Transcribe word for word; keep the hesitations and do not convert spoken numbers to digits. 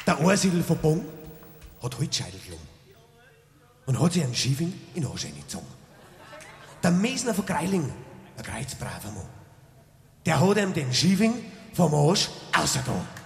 Der Arsiedel von Bong hat Holzscheidel gelungen und hat sich einen Schiefing in den Arsch reingezogen. Der Mesner von Greiling, ein kreuzbraver Mann, der hat ihm den Schiefing vom Arsch ausgetan.